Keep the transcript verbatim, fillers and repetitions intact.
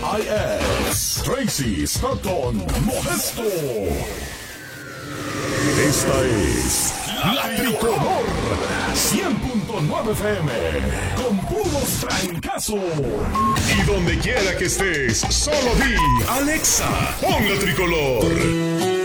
I S Tracy Stockton Modesto. Esta es La Tricolor cien punto nueve F M con puros trancazos. Y donde quiera que estés, solo di Alexa, pon La Tricolor.